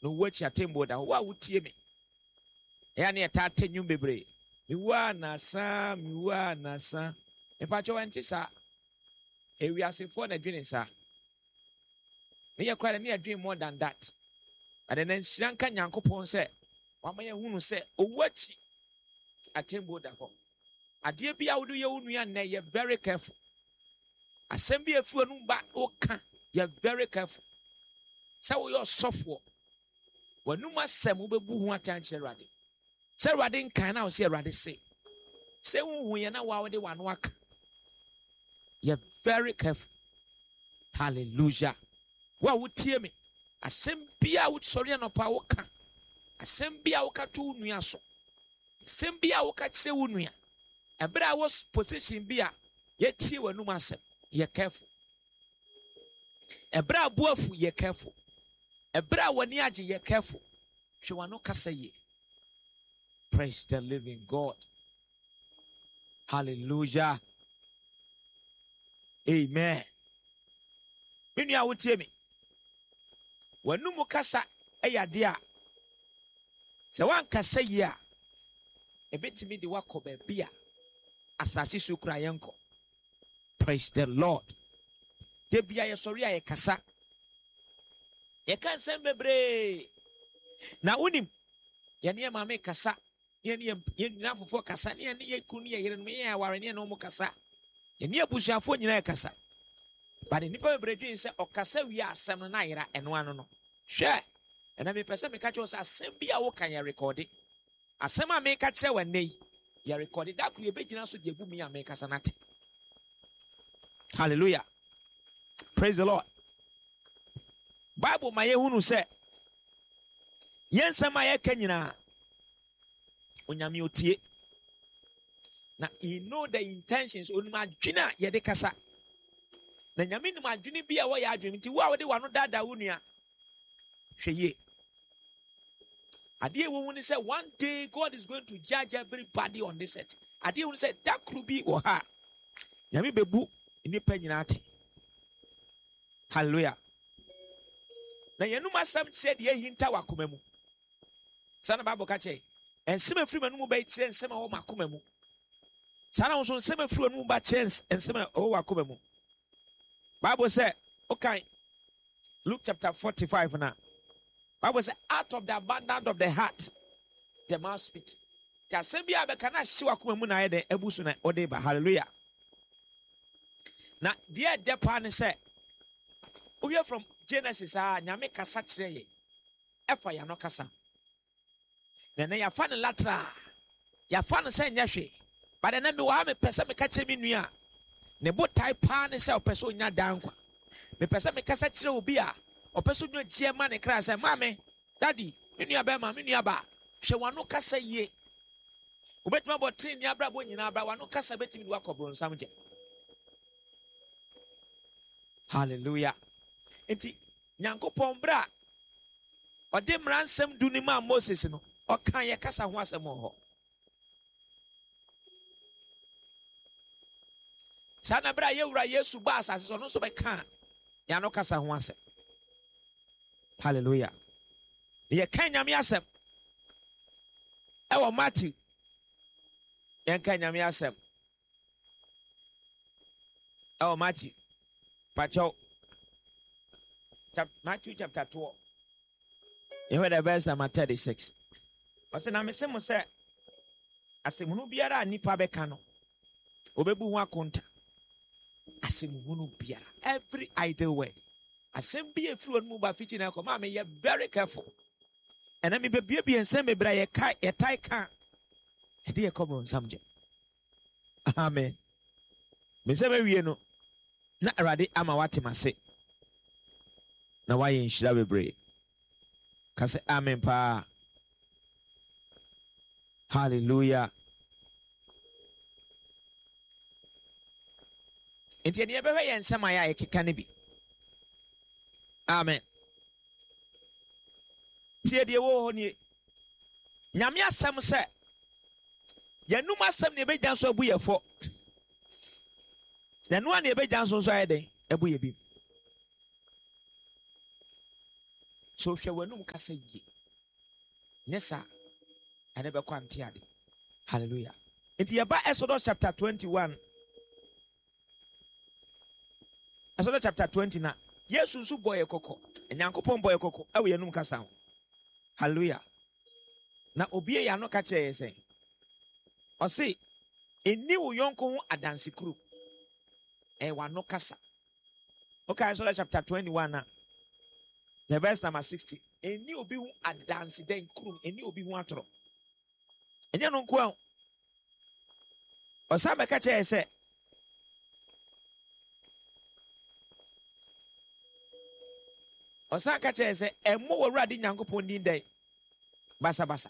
no watch your tembo da wa wutie me ya na eta tenyu bebre mi wa na sa e pa cho enti sa e wi asefo na dwene sa ne ye kwara ne adwen more than that and then shranka nyankopon se wa ma ye hunu se owachi atembo da ho ade bia wodo ye wonu na ye very careful asem bia efu anu ba oka ye very careful say wo your sofo wanu masem wo bebu ho atanche rade say rade nkan na wo say rade say hu ye na wa wo de wanu aka ye very careful. Hallelujah. Wa wutie me asem bia wo sori anopa wo ka asem bia wo ka to nua so asem bia wo ka kire wo nua ebra wo position bia ye tie wanu masem ye careful ebra boafu ye careful ebra wani age ye careful hwe wano kasa ye. Praise the living God. Hallelujah. Amen. Minu ya wutie me wanu mu kasa eyade a se wan kasa ye a ebetimi de wakoba bia asase su kura yenko. Praise the Lord. De bia ye sori a ye kasa ye kan sem bebre na unim ye ne ma me kasa ye na fofo kasa ne ye kunu ye yere no ye aware ne no mu kasa ye ne abusuafo nyina ye kasa but nipa bebre dwen se okasa wi asem no na yera eno ano no hwe ena me pese me ka che o asem bia wo kan ye record asem a me ka che wanei ye record da kru ye begina so de bu mi a me kasa nate. Hallelujah. Praise the Lord. Bible ma ye hunu se yensema ye kanyina onyame otie na he know the intentions onima adwena ye de kasa na nyame nim adwene bia wo ya adwene nti wo a wo de wano dada wo nua hwe ye ade wo hunu se one day God is going to judge everybody on this earth. Ade wo se that could be o ha nyame bebu nipa nyina ate. Hallelujah. Na yenum asam kire de hinta wakoma mu sana Bible ka che ensem afiri manum ba kire ensem a wo makoma mu sana wo so ensem afiri manum ba kire ensem a wo wakoma mu. Bible say okay, Luke chapter 45 now. Bible say out of the abundance of the heart the mouth speak. Ta asem bia be kana hye wakoma mu na ye de abusu na ode ba. Hallelujah. Na dear depa ne say we are from Genesis nyame kasa kire ye efa ya no kasa na ya fa ne latra ya fa ne se nya hwe but na me wa me pese me ka kire me nua ne botai pa ne se opese onya dankwa me pese me kasa kire obi a opese nwa gie ma ne kra se mame daddy me nua ba ma me nua ba hwe wano kasa ye obetuma botin ni abra bo nyina abra wano kasa betimi wa kobro nsam je. Hallelujah. Enti nyankopon bra ode mransem du ni ma Moses no o kan ye kasa ho asem ho sana bra ye wura Yesu ba asase so no so be kan ya no kasa ho asem. Hallelujah. Ye kan nyame asem e wo Matthew ye kan nyame asem e wo Matthew pacho Matthew chapter 12. You heard the verse number 36. I said, I'm a semo say, I say, Munu biara nipa bekano. Obebu wa konta. I say, Munu biara. Every idle way. I say, be a fluent move by 15 and come. I mean, you're very careful. And I mean, be and send me bra a tie can. A dear common subject. Amen. Me say, we know. Not ready. I'm a what him say. Na why in shira bebre ka say amen pa. Hallelujah. Enti ne be hwe nsema ya ekeka ne bi. Amen. Tie de wo ni nyame asem se yanum asem ne be dan so abu yefo na no an e be dan so so ayeden abu ye bi. So hwe wanum kasa yi. Nessa ane be kwante ade. Hallelujah. Enti yeba Exodus chapter 21. Exodus chapter 20 na Yesu nso boye koko. Enyankopon boye koko. Ewe yanum kasa ho. Hallelujah. Na obie ya no ka kye say. O say eni wo yonko ho adansikuru. Wa no kasa. Okay, Exodus chapter 21 na. The verse number 60. Eni obi ho adansi den kuru. Eni obi ho atoro. Enya no nko a. O sa me ka kye say. O sa ka kye say emo wo Awurade Nyankopon din dai. Basa basa.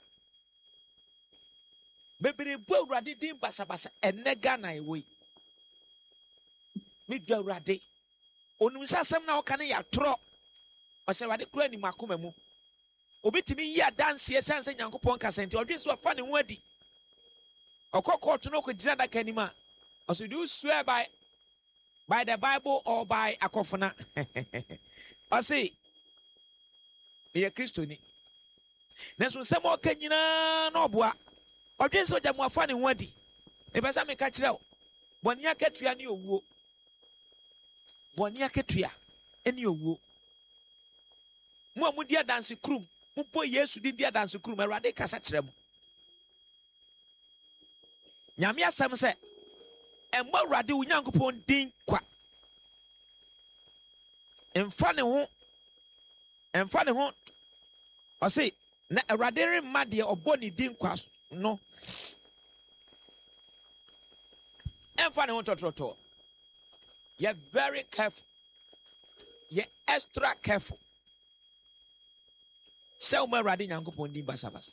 Bebere bo Awurade din basa basa enega na ewe. Mi dwa Awurade. Onum sasem na wo kan ya toro. O se Awurade kura ni makoma mu. Obetimi yi adanse esanse Nyankopon kasenti odwen so fa ne ho adi. Okokot no ko gina da kanima. O so do you swear by the Bible or by akofona? O say be a Christian. Neso se mo ka nyina na oboa. Odwen so jamu afa ne ho adi. E pesa me ka kire o. Boni akatua ne owuo. Boni akatua ene owuo. Mo amudi adanse krum. Mo po Yesu di adanse krum. Awurade kasa kire mo. Nyame asem se emma Awurade wo Nyankopon din kwa. Emfa ne ho. O say na Awurade remma de obo ne din kwa no. Emfa ne ho totroto. You're very careful. You're extra careful. Say o Awurade Nyankopon din basa basa.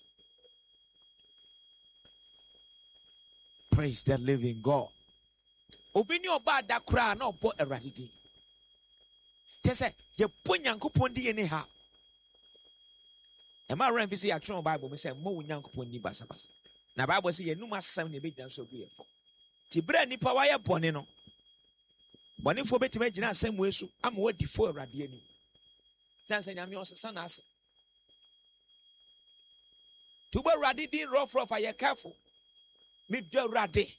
Praise the living God. Obini oba da kra na obo Awurade din. Te say ye po Nyankopon din ene ha. Ema ran fi say atron Bible me say mo Nyankopon din basa basa. Na Bible say ye num asem na be gyan so gu ye fo. Ti bra nipa wa ye bone no. Bone fo betima gina asem we su ama wadi fo Awurade ani. Tanse nyame osesa na ase. Tuba Awurade din rough aye careful. Me do Awurade.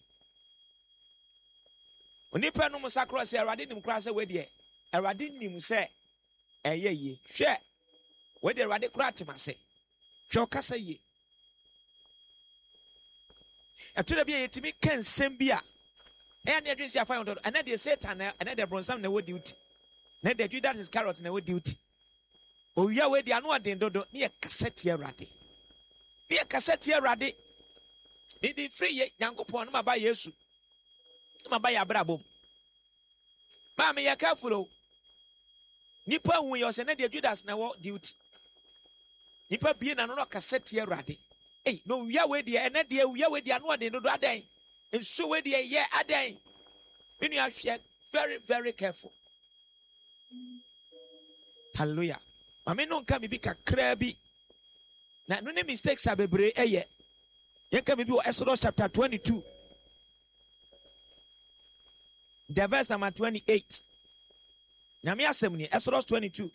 Onipa no musakro say Awurade nim kra say we de. Awurade nim say eye ye. Hwe. We de Awurade kra temase. Hwe okasa ye. Atoda bia yetimi kan sem bia. E na adwen si afa yon do. Na de Satan na de bronsam na wo duty. Na de Judas Iscariot na wo duty. Owia we de anu aden dodo na ye kaseti Awurade. Na ye kaseti Awurade. Ni free ye Nyankopon no maba Yesu. No maba ya brabom. Ma me ya careful. Nipa hu ye se na de Judas na wo duty. Nipa bie na no kaseti Awurade. Hey, no we we de na de we de anu aden dodo adan. Enso we de ye adan. When you are very very careful. Hallelujah. Mame no nka me bi kakra bi. Na no ne mistakes abebre eye. Yen ka me bi Exodus chapter 22. The verse number 28. Nyame asem ni Exodus 22.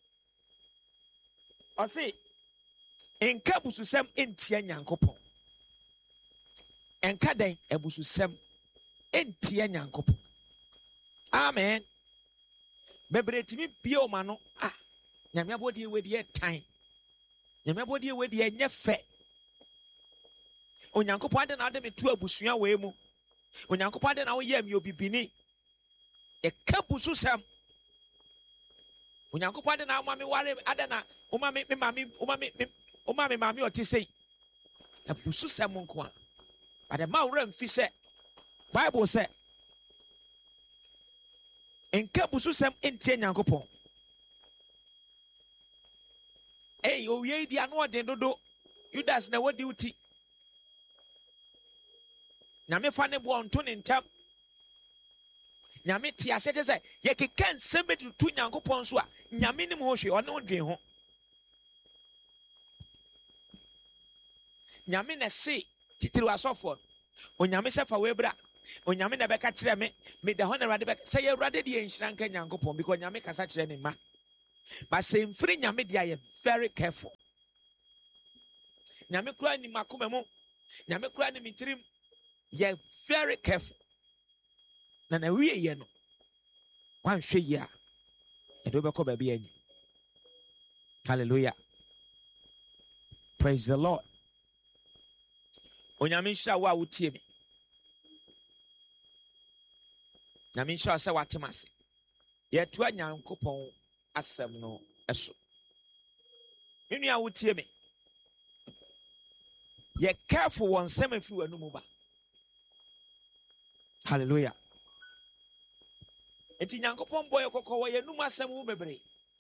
O say enka bususem entia Nyankopon. Enka den ebususem entia Nyankopon. Amen. Bebretimi bia o ma no Nyame abodi we de tan. Nyame abodi we de nye fe. Onyankopon ade na ade metu abusua we mu. Onyankopon ade na wo ye mi obibini. E kabusu sam. Onyankopon ade na ma me ware ade na o ma me mami otise. Abusu sam nko a. Ade ma wura mfi se Bible say enka busu sam entie Nyankopon. Hey, o ye di anu ode dodo. Judas na wodi uti. Nyame fa ne bo onto ne ntam. Nyame ti asete say ye keka nsem be tu Nyankopon so a nyame nim ho hwe one odwen ho. Nyame na se titiri asofo. Onyame se fa webra. Onyame na beka kire me da ho na Awurade beka say Awurade de enhira nka Nyankopon because nyame kasa kire ne ma. But saying free nyame dia ye very careful. Nyame kura ni makome mo. Nyame kura ni mitirim. Ye very careful. Na we ye no. Wan hwe ya. E do be ko ba bi ani. Hallelujah. Praise the Lord. Onyame hira wa wotie me. Nyame hira se watemase. Ye to Nyankopɔn asɛm no ɛso. Me nua wotie me. Ye careful one sɛm afiri w'anum ba. Hallelujah. Enti Nyankopɔn boy kokɔ wɔ y'anum asɛm wo bebre.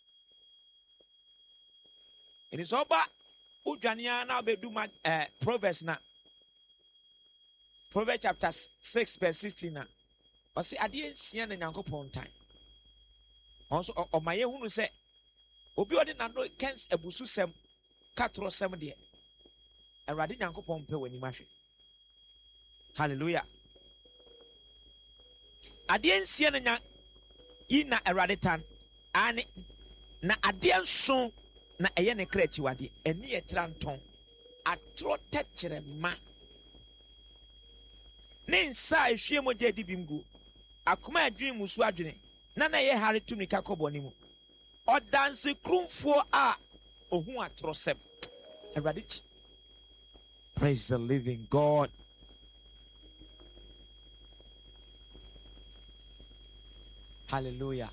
It is oba udwania na bedu Proverbs na. Proverbs chapter 6 verse 16 na. Ɔse ade nsia na Nyankopɔn tan. Also ɔmaye hunu sɛ obi ɔde nano kens abusu sem katro sem de. Awurade Nyankopɔn pɛ w'anim ahwe. Hallelujah. Ade nsia na na Awurade tan. Ane na ade nso na eye ne kra chiwade eni etra nton atro techere ma ne nsa ehwie mogya di bimgu akoma adwen musu adwene na ye hare tumi ka koboni mu odanse krumfo a ohu atro sem Awurade. Praise the living God. Hallelujah.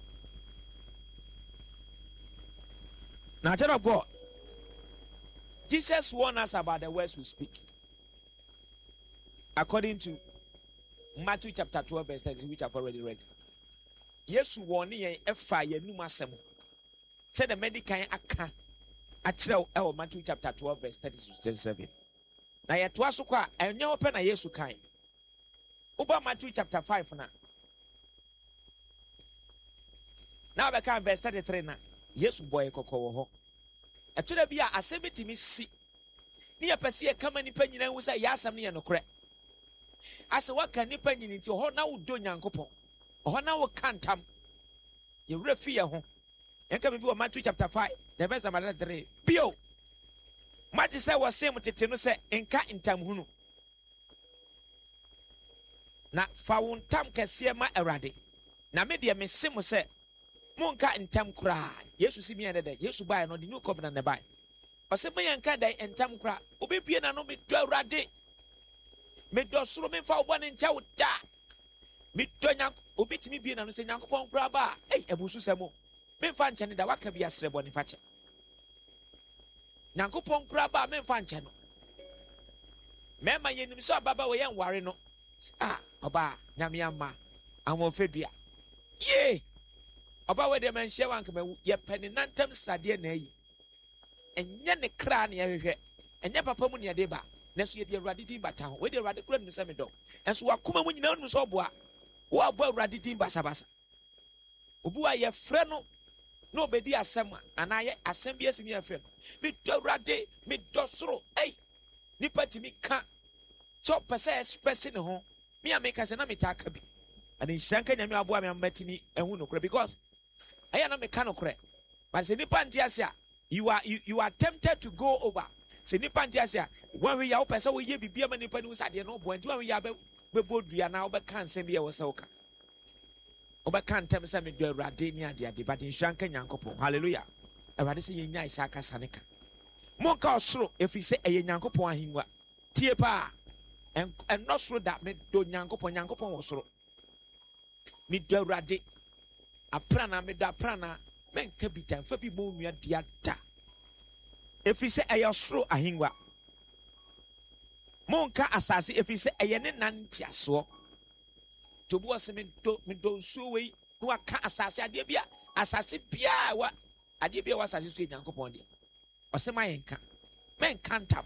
Now, child of God, Jesus warned us about the words we speak. According to Matthew chapter 12, verse 30, which I've already read. Yes, warn ye efa ye numasem. Say the medical aka achre Matthew chapter 12, verse 37. Now ye to aso kwa enye open na Yesu kan. Uba Matthew chapter 5 na. Now we can verse 33 na. Yes, boy, cocoa ho. A to be a assemblity miss see. Near Pessia come any penny and was a yasam near no crack. As a what can you penny into her now do Yankopo? Or now can't come. You refear home. And come to Matthew chapter 5, the verse of another 3. Bio Matthew said was same with the Tenose and cat in time hunu. Na found tam casia my eradi. Na media miss Simo said. Monka entam kra Yesu si me ande Yesu buy no the new covenant na buy o se me yanka dai entam kra obebie na no me do awurade me do soro me fa obo ne ncha wo da me do nyank obetimi bie na no se Nyankopɔn kra ba abusu semo me fa nche ne da waka bi asre bɔ ne fa che Nyankopɔn kra ba me fa nche no me ma yenim so ababa wo yen ware no oba nyame amma amofedua ye Oba we de man share wan kama ye peninantam strade na yi enye ne kra na ye hwehwe enye papa mu ne de ba na so ye de Awurade din bata ho we de Awurade kura no se me do enso wakoma mu nyina no so oboa wo abo Awurade din basa basa obu a ye frɛ no na obedi asɛm ana ye asɛm bi asimi ye frɛ no me do Awurade me do soro nipa timi ka so pese express ne ho me ameka se na me ta ka bi and in shanka nyame aboa me amatimi ehu no kura because I am not mechanical, but say Nipantiasia, you are tempted to go over. Say Nipantiasia, when we are open, so we be a manipulation at the no point when we are we are now, but can't send me our soka. Oba can't tell me something to Radania, but in Shankan Yankopo. Hallelujah. I rather say in Yasaka Sanika. Monka slow if we say a Yankopo Hingwa, Tiepa, and not so that me do Yankopo was slow. Me do Radi. A prana me da prana men kabita fa bi mo nua diata efi se ayosro ahingwa monka asase efi se ayene nantiaso to bo se me do so we no aka asase ade bia asase bia wa ade bia wa asase so Nyankopɔn de o se mayenka men kantam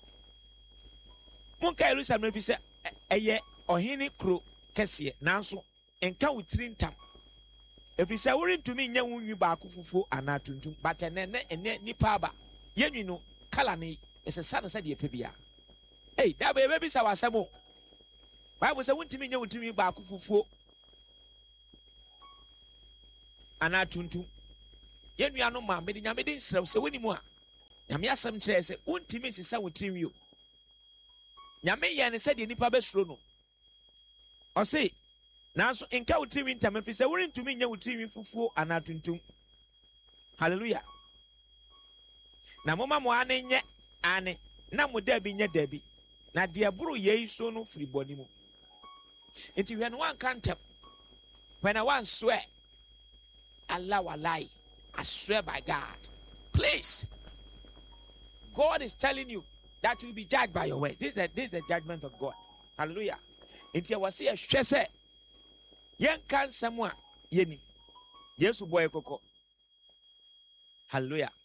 monka Jerusalem efi se eye ohene kro kese nanso enka wutrintam. If you say we're to me, you back fufu and not to but and nipa ba. Yen no kalani is a son said ye pebia. Hey, that baby saw some. Why was I want to me back fufu and not to Yenu no ma mede nyame de nsrɛw sɛ woni mu a nyame asɛm kyerɛ sɛ wontimi sisa wo tirim yo. Nyame yɛ ne sɛ de nipa bɛsuro no. Ɔse nanso nka wo tirim ntam afiri sɛ worentumi nyɛ wo tirim fufuo anaa tuntum. Hallelujah. Na moma mo ane nyɛ ane na mo dabi nyɛ dabi. Na deɛ boro yei so no firi bɔne mu. Nti hwɛ no wanka ntam. When I want swear, Allah will lie. I swear by God. Please. God is telling you that you will be judged by your word. This is the judgment of God. Hallelujah. Nti I see a hwɛ sɛ yen kan samwa yeni. Yesu boy koko. Hallelujah.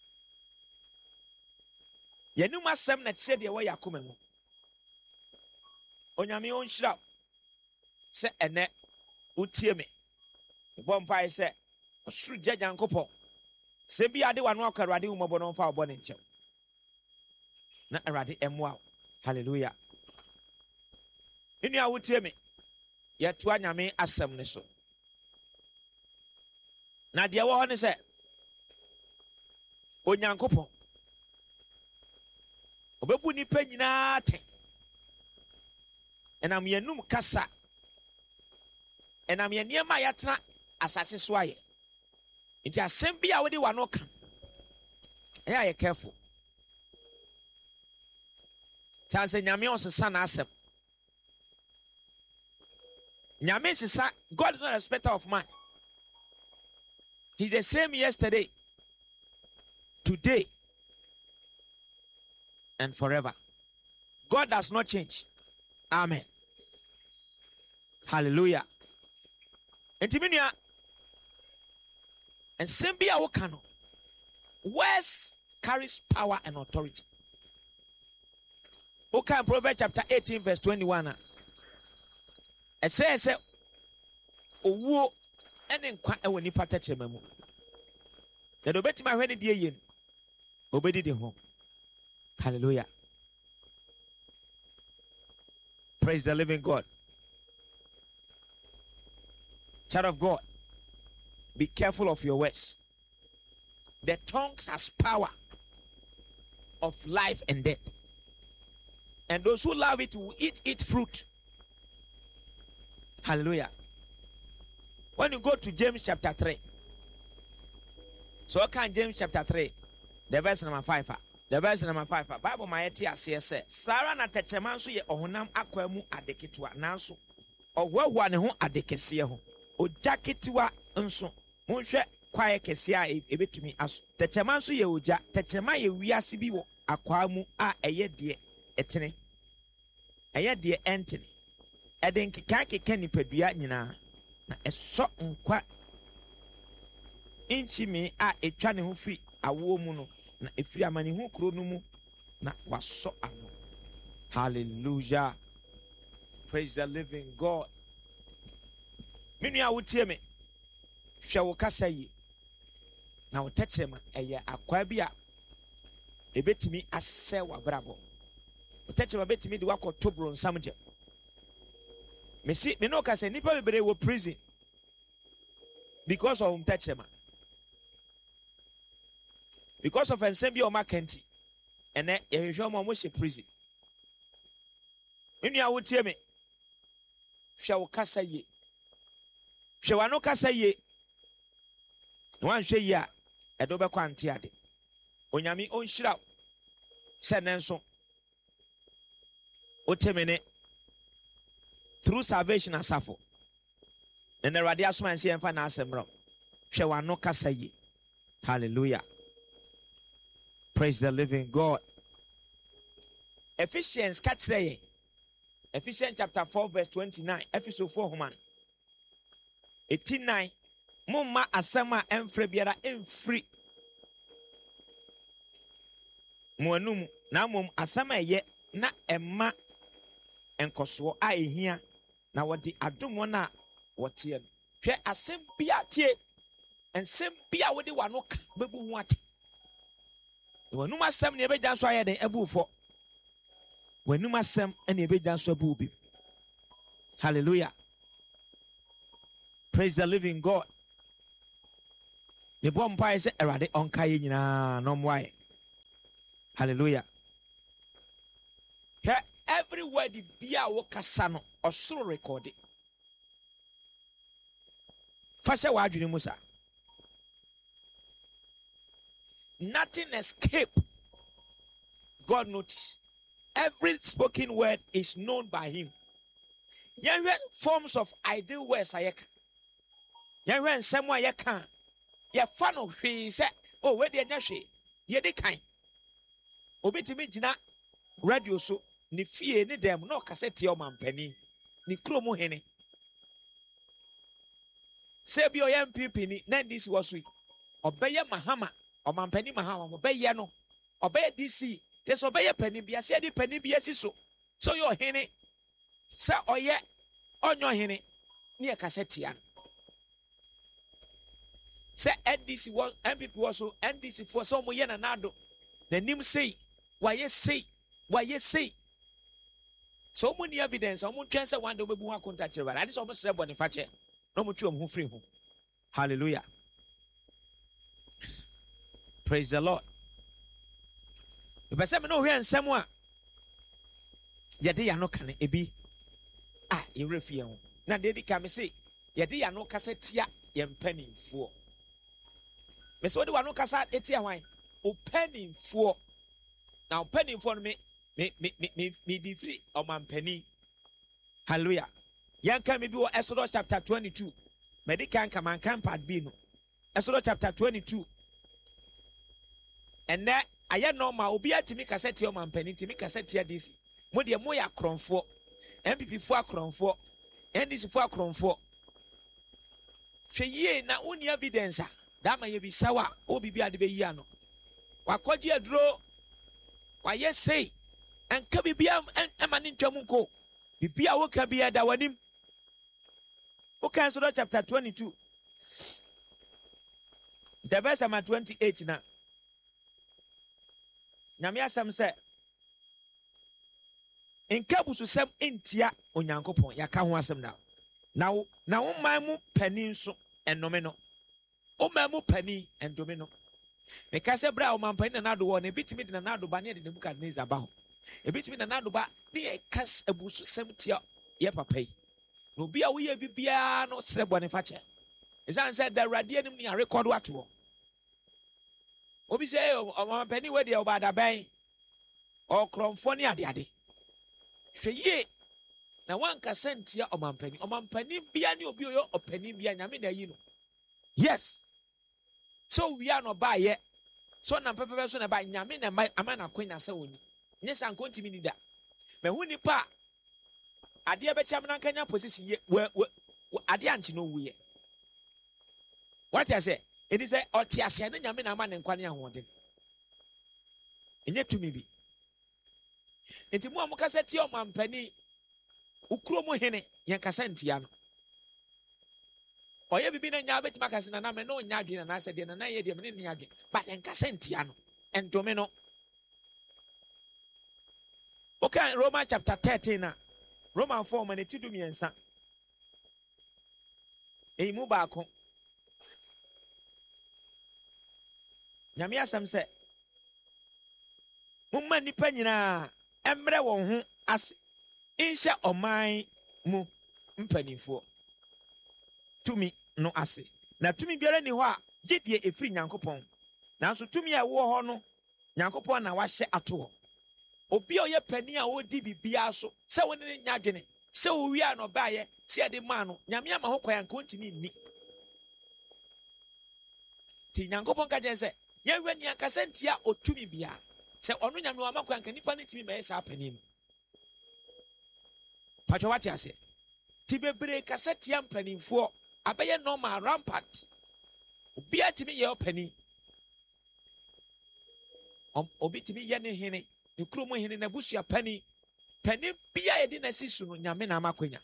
Yenu masɛm na kyerɛ deɛ wɔyɛ akoma mu. Onyame onhyira sɛ ɛnɛ utie me. Bɔ mpae sɛ ɔsoro gya Nyankopɔn. Sɛ bi ade wano aka Awurade wo mmɔbɔ no mfa wo bɔne nkyɛw. Na Awurade ɛmmoa wo. Hallelujah. Nnua wotie me. Yɛtoa Nyame asɛm ne so. Na deɛ wɔ hɔ ne sɛ Onyankopɔn obɛbu nipa nyinaa atɛn. Ɛnam yɛnum kasa. Ɛnam yɛn nneɛma a yɛatena asase so ayɛ. Nti asɛm bi a wode wano ka ɛyɛ a yɛ careful. Kyɛ sɛ Nyame ɔsesa n'asɛm. Nyame sesa. God is not a respecter of man. He's the same yesterday, today, and forever. God does not change. Amen. Hallelujah. Entiminua and sembia wokano. Words carries power and authority. Okay, Proverbs chapter 18 verse 21. It says owo ene nkwa ewo nipa tachema mu. The obeti ma hwene die yen. Obedi de ho. Hallelujah. Praise the living God. Child of God, be careful of your words. The tongue has power of life and death. And those who love it will eat fruit. Hallelujah. When you go to James chapter 3. So what can James chapter 3? The verse number 5. The verse number 5. Bible maeti asese. Sarah na techemanso ye ohunam akwamu adeketwa nanso. Ohwahwa ne ho adekese ho. Oja ketewa nso. Monhwe kwaye kese a ebetumi aso. Techemanso ye oja. Techema ye wiase bi wo akwamu a eye de etene. Eye de entene. Eden keka nipadua nyina. Na eso nkwa inchimi a etwa ne ho firi awo mu no. Na efiri amani hu kuro no mu na waso ano. Hallelujah. Praise the living God. Minua wotie me. Hwe wo kasa yi. Na wo techema eye akwa bi a ebetimi asɛ wabrabo. Wo techema betimi de wakoto bro nsam je. Me no kasa nipa bebre wo prison because of techema. Because of ensem bi o makenti ene yehwehwe mo she prison. Minua wotie me. Hwe wo kasa yi. Hwe wano kasa yi. Wan hwe yi a edo be kwante ade. Onyame onhyira se nenso. Otemene through salvation asafo. And the radius man see enfa na asembro. Hwe wano kasa yi. Hallelujah. Praise the living God. Ephesians kachre. Ephesians chapter 4 verse 29. Ephesians 4 human. 89. Mumma asema emfre biara emfri. Muanum na mum asema ye na emma enkoso a ehia na wodi adom na wotie no. Hwe asem bia tie. Ensem bia wodi wano ka bebu hu ate. Wanum asem ne ebeja so ayeden ebufo. Wanum asem ne ebeja so abu obi. Hallelujah. Praise the living God. The bomb pie is a radi on Kayina, no why. Hallelujah. Here, everywhere the Bia Wakasano or so recorded. Fasha Wajuni Musa. Nothing escape. God notice. Every spoken word is known by him. Yahweh forms of ideal words ayeka. Yahweh semwa yeka. Ya fan of he say, oh, where the nyashe? Ye de kind. Obetimi jina radio so ni fie ni dem no cassette o mampani ni kromo hene. Sebi o MPP ni na this was we. Obeye Mahama o mampani Mahama obeye no. Obeye DC des obeye pani bia se di pani bia si so. So yo hene sa oye onyo hene ni e cassette ya. Se NDC was MPP was so NDC for so mo ye na nado. The nim say why say so many evidence almost chance one day we want contact you. I just almost said one face. No much who free home. Hallelujah. Praise the Lord. The person no here and someone. Yadi ya no can ebi. You refuse. Now they come say yadi ya no cassette ya penny for. Miss what do I no cassette etia wine? O penny for. Now penny for me be free or man penny. Hallelujah. Young can be Exodus chapter 22. Medican come and camp at Bino. Exodus chapter 22. And that I am normal. Obi to make a set your man penny to make a set here this. Modia moya cron for MPP 4 cron for and this 4 cron for. She ye na only evidence that may be sour or be at the Bayano. Wakoji a draw. Why yes say and kabi bia and emanin chamunko. Bibia woka bia da wanim. Okay, Exodus chapter 22. The verse number 28 now. Nyame asem say in kabusu sem entia onyankopon yaka ho asem na. Na wo man mu pani nso enome no. O man mu pani endome no. Because bra o man pani na do won e bitimi de na do ba ne de Nebukadnezar ba ho. E bitimi na do ba ne e kas abusu sem tia ye papa yi. No bia wo ye bibia no sre bone fache. Esan said the radianim ni record what wo. Obi say o man pani we de o ba da ban. O kromfo ni ade. Hwe ye na wan ka sentia o man pani bia ni obi o pani bia nyame na yi no. Yes. So we are no buy yet. So na pepe so na buy nyame na amana kwenya se woni. Nye san kontimi ni da. Me hu ni pa ade be cham na kanya position ye ade anchi no wuye. What I say? It is a otiasia na nyame na amana nkwane ahode. Enye tumi bi. Enti mu amuka se tie o mampani ukuro mu hene yen kasa ntia no. Oye bibi na nya beti makasi na me no nya adwene na ase de na ye de me ne nya adwene but en kasa ntia no entome no. Okay, Romans chapter 13 na Romans 4 man etudu miensa mu baako nyame asem se mumma nipa nyina emre won ho ase inhye oman mu mpanifo tumi no ase na tumi biara ni ho a gidie efiri nyankopon nanso tumi a wo ho no nyankopon na wahye ato ho obi o ye pani a odi bibia so se woni ne nyadwene se wo wi a no baaye se de ma no nyame ama ho kwan kan ntimi ni ti nyankopon ka je se ye we ni akasa ntia otumi bia se ono nyame wa makwan kan nipa ne timi me sa pani no pacho wati ase ti bebre kasa tia mpanimfo abeye normal rampant obi atimi ye opani obi timi ye ne hene ne kromo hene na busua pani bia ye de na sisu no nyame na amakwanya.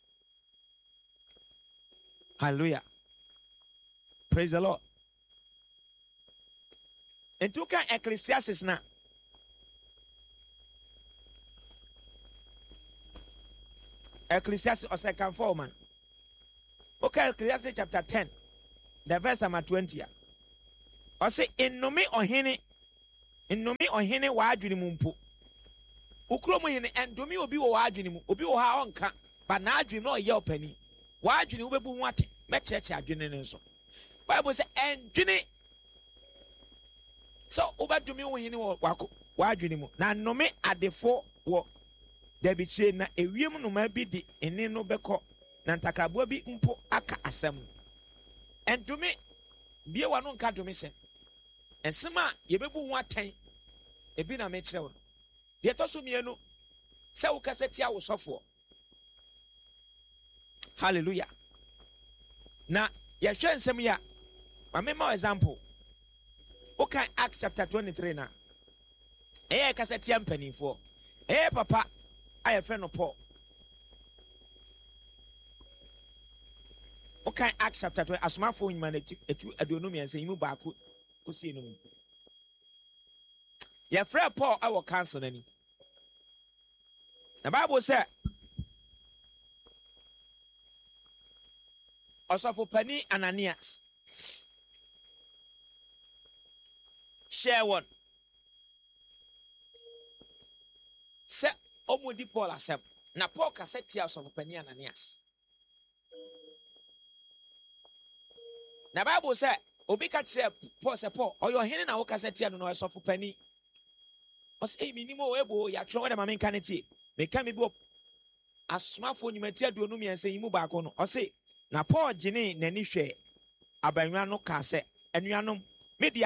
Hallelujah. Praise the Lord. And to can Ecclesiastes na Ecclesiastes or second four man. Okay, Ecclesiastes chapter 10, the verse number 20. ɔse nnome ɔhene w'adwene mu mpo ukuro mu hene endome obi wɔ w'adwene mu obi wɔ ha ɔnka ba n'adwene na ɔyɛ ɔpani w'adwene wobɛbu ho ate mɛkyerɛkyerɛ adwene no nso Bible sɛ ɛndwene sɛ wobɛdome wo hene wɔ w'adwene mu na nnome adefo wɔ dabikyire na ewiem nnoma bi de ene no bɛkɔ na ntakraboa bi mpo aka asɛm ɛndome bie wa no nka dome sɛ ɛnsɛm a yɛbɛbu ho atɛn ebi na mekyerɛ wo deɛ ɛtɔ so mmienu sɛ wokasa tia wo sɔfoɔ hallelujah na yɛhwɛ nsɛm yi a mamema example wokan Acts chapter 23 na ɛyɛ kasa tia mpanimfoɔ ɛyɛ papa a yɛfrɛ no Paul wokan Acts chapter 20 asomafoɔ nyima no etu aduonu mmiɛnsa yi mu baako osie no mu yɛfrɛ Paul awɔ council n'ani na Bible sɛ ɔsɔfopani Ananias hyɛ wɔn sɛ ɔmudi Paul asɛm na Paul kasa tia ɔsɔfopani Ananias na Bible sɛ obi ka kyerɛ Paul sɛ Paul ɔyɛ ɔhene na wokasa tia no na ɔsɔfopani ɔsɛ ɛyi menim o ebo yɛatwerɛ wɔde ma menka ne tie meka me bi wɔ asomafoɔ nnwumati aduonu mmiɛnsa yi mu baako no ɔse na Paul gyene n'ani hwɛ abanwa no kaa sɛ anuanom mede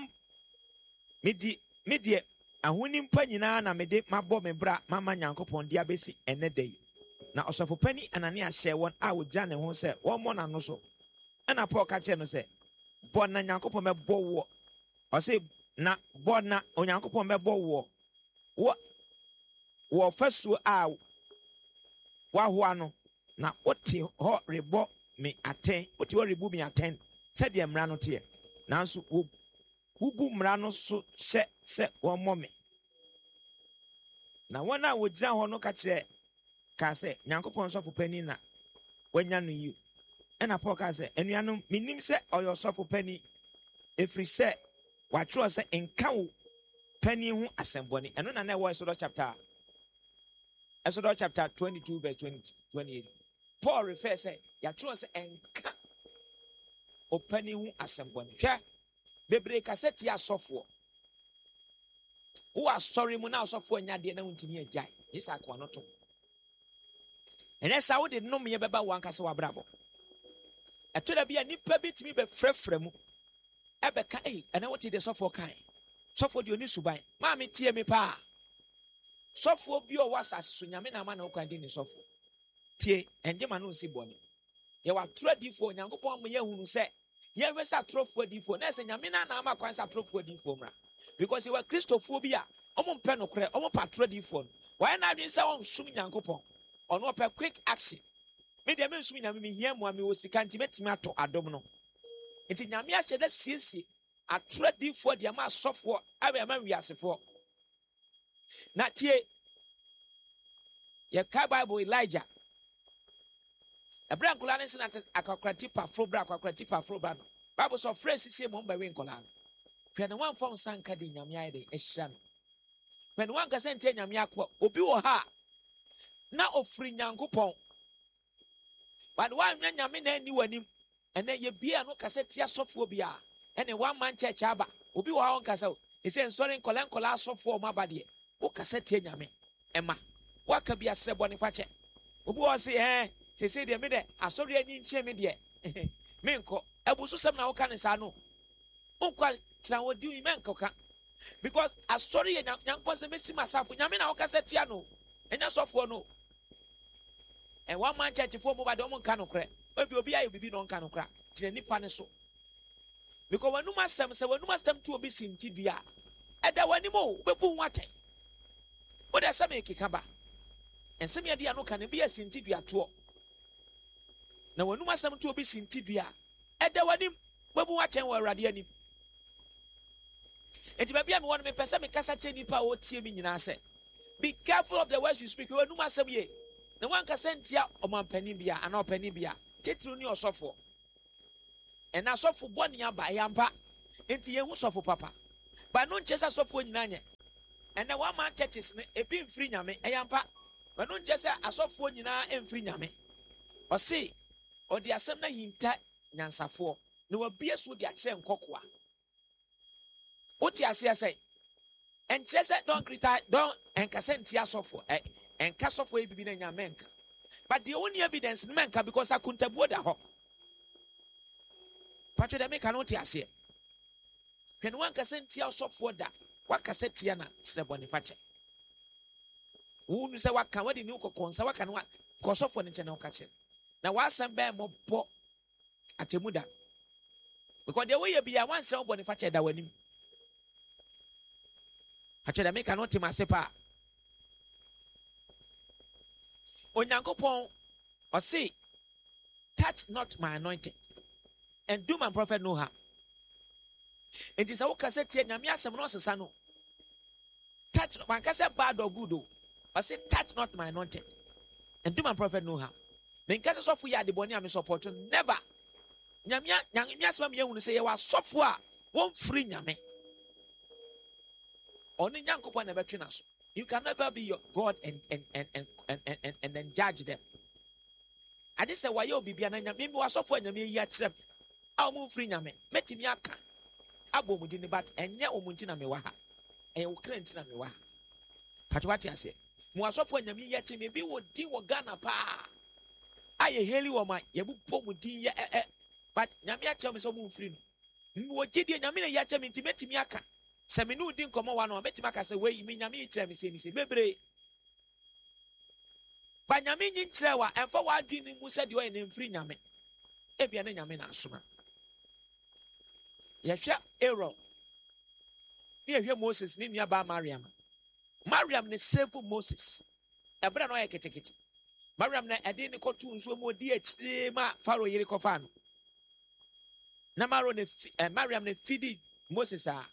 ahonim pa nyinaa na mede mabɔ me bra mama Nyankopɔn de abɛsi ɛnɛ da yi na ɔsɔfopani Anania hyɛ wɔn a wogya ne ho sɛ wɔmmɔ n'ano so ɛna Paul ka kyerɛ no sɛ bɔ na Nyankopɔn bɛbɔ wo ɔse na bɔ na Onyankopɔn bɛbɔ wo wɔ fasuo a wahoa no na wote hɔ rebɔ me atɛn wote hɔ rebu me atɛn sɛdeɛ mmara no teɛ nanso wobu mmara no so hyɛ sɛ wɔmmɔ me na wɔn a wogyina hɔ no ka sɛ Nyankopɔn sɔfopani na wanya no yi ɛna Paul ka sɛ anuanom menim sɛ ɔyɛ ɔsɔfopani ɛfiri sɛ watwerɛ sɛ nka wo pani ho asɛmbɔne ɛno na ɛwɔ Exodus chapter 22 verse 28 Paul refers sɛ yɛatwerɛ sɛ nka opani ho asɛmbɔne hwɛ bebree kasa tia asɔfoɔ wo asɔre mu na asɔfoɔ nya deɛ na wontumi agyae yɛsɛ akoa no to ɛnɛ saa wode nnomyɛ bɛba wo ankasa w'abrabɔ ɛtɔ da bi a nnipa bi tumi bɛfrɛfrɛ mu ɛbɛka ɛnɛ wote deɛ sɔfoɔ kae sɔfoɔ deɛ ɔni suban maame tie me paa sɔfoɔ bi a ɔwɔ asase so nyame na ama na wokwan de ne sɔfoɔ tie ɛngye ma no nsi bɔne yɛwɔ atoro adiifoɔ Onyankopɔn ama yɛahunu sɛ yɛhwɛ sɛ atorofoɔ adiifoɔ na ɛsɛ nyame na ama kwan sɛ atorofoɔ adiifoɔ mmra because yɛwɔ kristofoɔ bi a ɔmo mpɛ nokorɛ ɔmo pa atoro adiifoɔ no wɔyɛ n'adwene sɛ ɔnsom Nyankopɔn ɔno ɔpɛ quick action me deɛ mensom nyame mehia mu a mewɔ sika nti mɛtumi atɔ adom no nti nyame ahyɛ dɛ siesie atoro adiifoɔ deɛ ama asɔfoɔ ama wiasefoɔ na tie yɛka Bible Elijah ɛberɛ nkɔlaa ne nse na akwakwara tipa afro bra no Bible sɛ ɔfrɛ sisie ma ɔmbɛwe nkɔlaa no hwɛ ne woamfa wo nsa nka de nyame ayɛ de ahyira no hwɛ ne woankasa ntie nyame akoa obi wɔ ha na ɔfiri Nyankopɔn but woanwɛ nyame na ani w'anim ɛnɛ yɛbie a no kasa tia sɔfoɔ bi a ɛne woamma nkyɛkyɛ aba obi wɔ ha ɔnkasa wo ɛsɛ nsɔre nkɔlaa asɔfoɔ ɔma aba deɛ wokasa tie nyame ɛma woaka bi asrɛ bɔne fa kyɛ obi wɔ se sɛsɛ deɛ me dɛ asɔre ani nkyɛ me deɛ menkɔ ɛbu so sɛm na woka ne saa no wonkɔ tena wɔdi yi menkɔka because asɔre yɛ Nyankopɔn sɛ mɛsi masafo nyame na wokasa tia no ɛnyɛ sɔfoɔ no ɛwɔma nkyɛkyefoɔ mu ba deɛ ɔmo nka nokorɛ obi ayɛ bibi na ɔnka nokorɛ gyina nipa ne so because w'anum asɛm to obi si nti dua ɛda w'anim o wobɛbu ho atɛn wode asɛm ɛkeka ba ɛnsɛm yɛde ano ka ne bi asi nti dua toɔ na w'anum asɛm to obi si nti dua ɛda w'anim wobɛbu ho atɛn wɔ Awurade anim enti baabi a mewɔ no mepɛ sɛ mekasa kyerɛ nnipa a wɔtie me nyinaa sɛ be careful of the words you speak w'anum asɛm ye na woankasa ntia ɔmampanin bia anaa ɔpanin bia titiri ne ɔsɔfoɔ ɛna asɔfo bɔne aba yɛmpa enti ye hu sofo papa ba no nche sa sofo nyina nye ene one man churches ne ebi mfiri nyame eyampa ba no nche sa asofo nyina emfiri nyame o se o de asem na hinta nyansafo ne wabie so de akye nkokoa oti ase ase enche se don krita don enkase ntia sofo enka sofo ebibi na nyame nka but the only evidence no menka because akuntabuo da ho patcho de meka no oti ase hwene wankase ntia sofo da wakase tia na seboni fache wonu se waka wadi ni ukokonsa waka no ko sofo ne nche na ukache na wasam be mobo atemuda because the way you be a one say oboni fache da wanim patcho de meka no oti masepa Onyankopon or say, touch not my anointed, and do my prophet no harm. It is a cassette here, Namia Sano. Touch my cassette bad or good, or say, touch not my anointed, and do my prophet no harm. Then cases of we are the Bonia support, never. Namia, Yasma, you say, you are software, won't free Yame. Only Yankopon never train us. You can never be your God and then judge them. I just say why you be maybe was so for me yet. I'll move free name. Met him yaka. Abo mudini bat and ya umuntina mewaha. And you can't me waha. Patwati I say. Mwaso for me yet maybe would deal with Ghana pa. I heli woma yabu pomudi ya but Namia tell me so move free. What did you Namina yacha intimate miaka? Seminu din komo wano betimaka se we mi nyame kire me se ni se bebre ba nyame nyi kire wa emfa wa adwini mu se de o ne mfiri nyame ebia ne nyame na asoma ye hwe Aaron ye hwe Moses ni nua ba Mariam ne save Moses ebra no ye ketekete Mariam na ede ne kotu nso mu odi akire ma Pharaoh yiri kofa no na Mariam ne fidi Moses a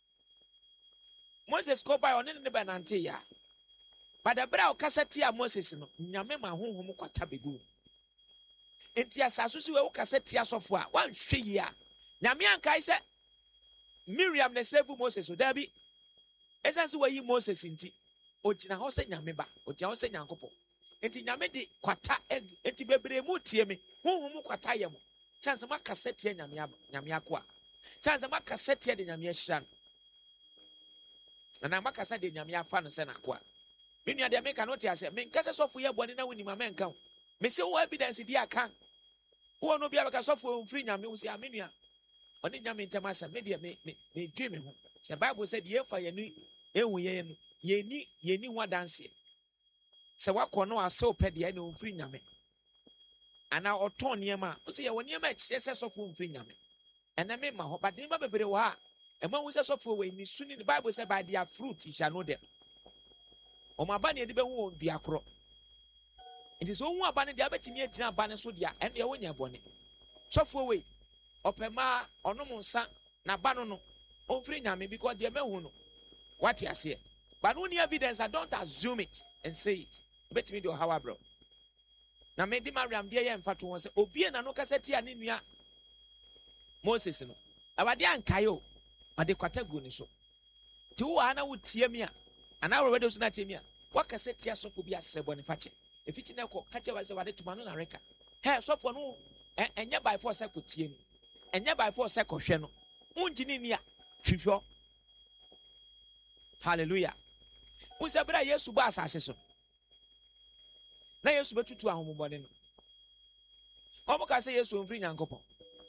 Moses go by on the benante ya. But the brow cassette Moses no nyame ma honhom kwata begu. Enti asaso si we cassette software one hwe ya. Nyame ankai se Miriam ne save Moses o dabi. Esanse we Moses nti ogina ho se nyame ba, ogina ho se nyankopɔ. Enti nyame de kwata enti bebre mu tie me. Honhom kwata ye mo. Chance ma cassette nyame akwa. Chance ma cassette de nyame ahira. And I'm a cassa de Yamia fan and Senaqua. Many of the American notice, men casas of we are one in a winning my man count. May say evidence dear can. Who are no be able to suffer free Yami was Yaminia. Only Yamin Tamasa, media may dream him. The Bible said, ye for ye ni one dance. So what corner are so petty and no free Yami. And now Oton Yama, see when you match, yes, of whom free Yami. And I made my hope, but never be wa. And when we say so for when soon in the Bible said by their fruit ye shall know them. O my bunny and the won't be a crop. It is only one bunny the abet me a banner so dia and the own your bonnet. So for way, Opema or no monsa, na banono, on free name because they may know what you say. But only evidence I don't assume it and say it. Bet me do how bro. Now made the Mariam dear and fatu was obedient and no cassette and in ya Moses no. Abadian Kayo. But the category so. Two Anna would tear me, and I already was not tear me. What can say tears of be a sebonifache? If it's in a catcher was about to Manona Reca. Hair so for no, and yet by 4 seconds tear me, and yet by 4 seconds sheno. Unginia, Trifio. Hallelujah. Who's a brother? Yes, Subas assassin. Now, yes, but 2 hours morning. Omoka say yes, free Yankopo.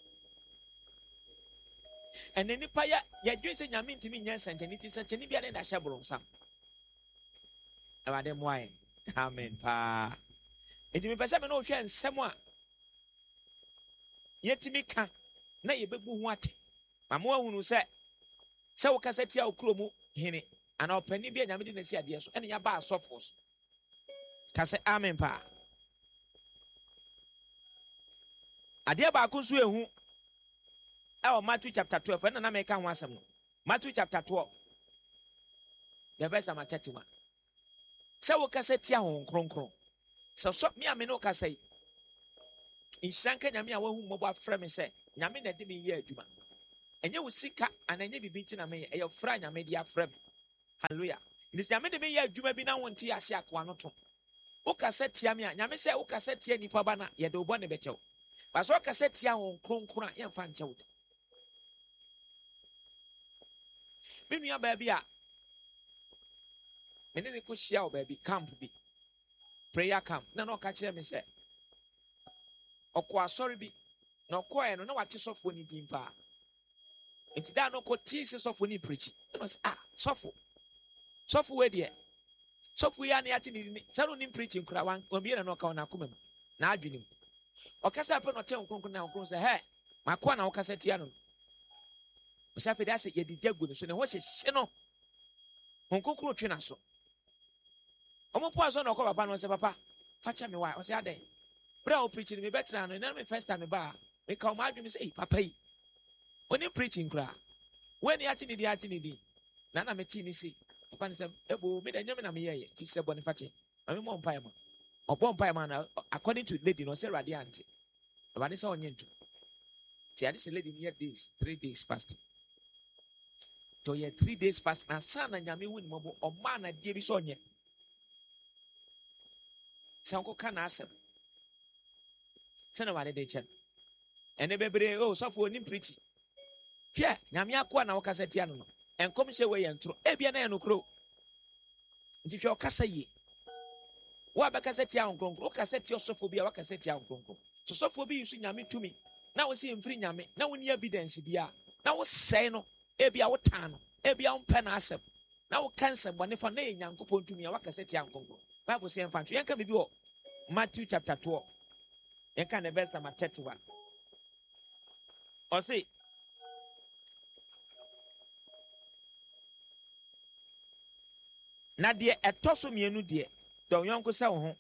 And then Paya, ya doing Yamin to me, yes, and it is such an Indian and a shabron some. About them wine. Amen, pa. It may be some ocean somewhere. Yet to me can. Na ye be what? Mamma who said, so Cassetia Clomo, Henny, and our penny be an evidence idea, and your bar softfuls. Casse Amen, pa. A dear Bakus who. Our Matthew chapter 12, and I make one some. Matthew chapter 12. The verse I'm at 31. So, Cassetia on Cron. So, me, I may no casse. In Shanka, Yamia, who mobile frame say, Yamina did me here, Juma. And you will seek and then you be beating a me, a your friend, a media frame. Hallelujah. It is the made me, you may be now on Tia Siaquanotum. Oka set Yamia, Yamese, Oka set Yanni Pabana, Yado Bonabecho. But so Oka set Yam Kronkuna, and Fanchot. Mimi a baby. And then it could show baby, camp be. Prayer camp. No, catch them, say. Okwa sorry be. No, quiet, no, what is off when you dimpa. It's that no could tease off when you preach. It was suffer. Suffer where dear. Suffer we are near to Salon preaching, Krawan, or be an oka on a kumem. Now, dream. Okasa upon a town, now, say, hey, my corner, Okasetiano. Safi that's it, ye did good. So, what's a sheno? Uncle Trinaso. Omo po aso na okọ papa no se papa facha me wa o se ade bra o preaching me better no na me first time me ba me ka o ma adwi me say papa yi oni preaching kra when ya tini di na me ti ni say papa ni say ebo me da nyame na me ye ti se boni fache ma me mo mpa ma obo mpa ma na according to lady no say radiant baba ni say onye ntu ti ade say lady ni days 3 days fasting to ye 3 days fast na sana nyame woni mo o ma na die bi so onye Sanko can answer. Send a day chen. And a baby, oh, so for him preaching. Here, Namia Kwana Okasetiano, and come say way and through Ebiana no crow. If your Cassaye, what Bacassetia on Gronko, Cassetio Sophobia, Cassetia on Gronko. So Sophobia, you see Yami to me. Now we see him free Yami, now we need evidence. Now we say no, Ebia Otano, Ebia on Penasem. Now cancer, but if a name young couple to me, a Cassetia on Gronko. Bible saying, "Fancy, you can be Matthew chapter 12. You can the verse number 31. Or say, na dear a tosso me no dear, don't you uncle say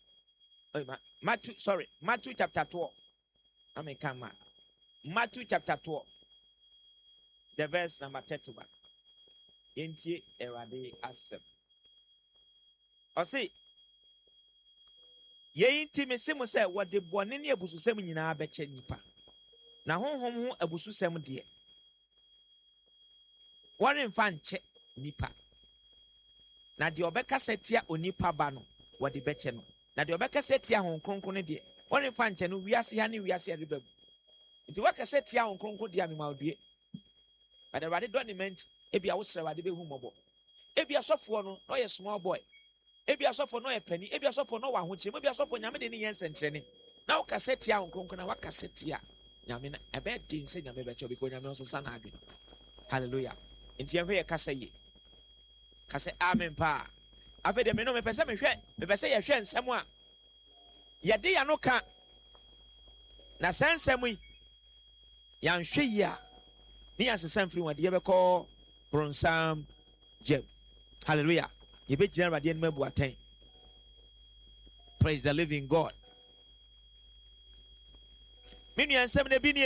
Matthew chapter 12. I may come back. Matthew chapter 12. The verse number 31. Inti erade asem. Or say, ye inti me se mo se wode bone ne abususem nyina abeche nipa na honhom ho abususem de wore mfa nche nipa na de obeka setia onipa ba no wode beche no na de obeka setia hon kronkron de wore mfa nche no wiase ha ne wiase ade babu nti waka setia hon kronkron de amema odue but the wade document ebia wo sere wade be hu mobo ebia sofo no no ye small boy Ebia suffer no a penny, Ebia suffer no one which maybe a suffer Yamini Yens and Chenny. Now Cassetia on Concona, what Cassetia? Yamin, a bad thing, say Yamabecho because Yamin son Agri. Hallelujah. In Tiamia Cassaye. Casse Amen Pa. I've had a minimum of a say a shen somewhere. Yadi no can. Na san Samui Yan Shia. Near the same free one, the ever call Bronsam Jeb. Hallelujah. You be general the enemy attain. Praise the living God. Mini and 7 bini.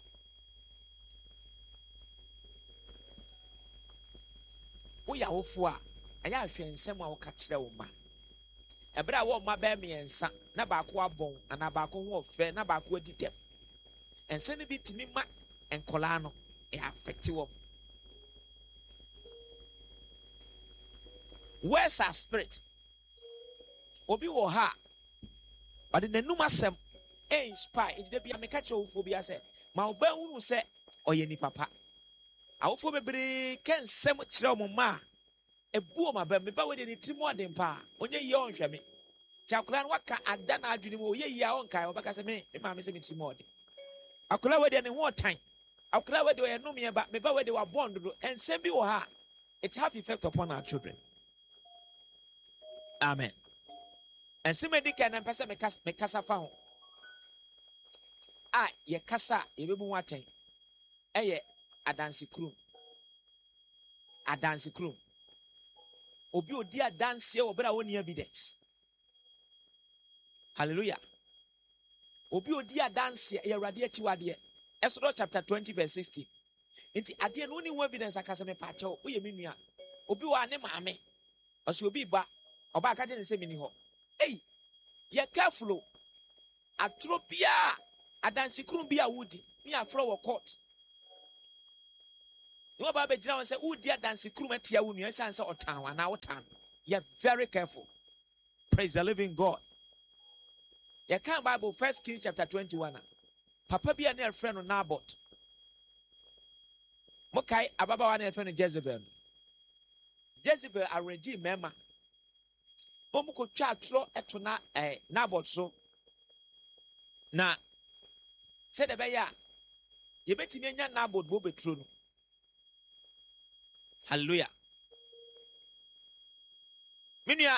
We are ofwa. I have shown someone catch the woman. A bra won't my baby and son, Nabakwa bone, and Nabako wolf, fair Nabako did them. And send a bit to me, and Colano, a affective. Where's our spirit? Obi wo ha. But in the numasem, inspire. It's the be a mekacho phobia say. Ma oba unu say oye ni papa. Awofo bebre ken sem kire mo ma. Ebu ma ba me ba we de ni timo adem pa. Onye ye onhwe me. Chakura waka ada na adwene mo ye ye a onkai obaka say me ma me say me timo ode. Akura we de ne ho tan. Akura we de oye no me ba me ba we de wa bond do ensem bi wo ha. It have effect upon our children. Amen. And somebody can person me kasa fa ho. Ye kasa ye be mu waten. Eye adansi krum. Adansi krum. Obi odi adansi e obra woni evidence. Hallelujah. Obi odi adansi e awrade achiwade. Exodus chapter 20 verse 16. Inti ade no ni evidence akasa me pa che o ye menua. Obi wa ne maame. Oso obi ba oba ka je ne se mini ho. Hey, ye careful. Atropia adansi krum bia wudi. Me afro wo court. You about be general say, "Oh dear, dance krumetia unu." Yes, answer or town and our town. You're very careful. Praise the living God. You can't Bible 1 Kings chapter 21. Papa be a near friend of Naboth. Mokai ababa wa near friend of Jezebel. Jezebel arrange mema. Omuko twa tro etona Naboth so. Na said the beya. You bet me nya Naboth bo betro no. Hallelujah. Minua